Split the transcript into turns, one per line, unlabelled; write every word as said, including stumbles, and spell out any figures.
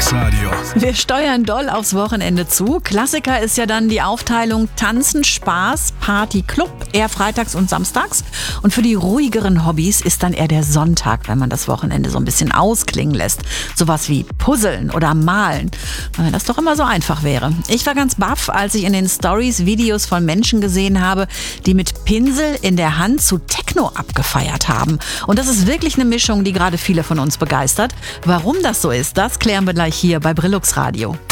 Brillux Radio.
Wir steuern doll aufs Wochenende zu. Klassiker ist ja dann die Aufteilung Tanzen, Spaß, Party, Club, eher freitags und samstags. Und für die ruhigeren Hobbys ist dann eher der Sonntag, wenn man das Wochenende so ein bisschen ausklingen lässt. Sowas wie Puzzeln oder Malen. Wenn das doch immer so einfach wäre. Ich war ganz baff, als ich in den Stories Videos von Menschen gesehen habe, die mit Pinsel in der Hand zu Techno abgefeiert haben. Und das ist wirklich eine Mischung, die gerade viele von uns begeistert. Warum das so ist, das klären wir gleich hier bei Brillux Radio.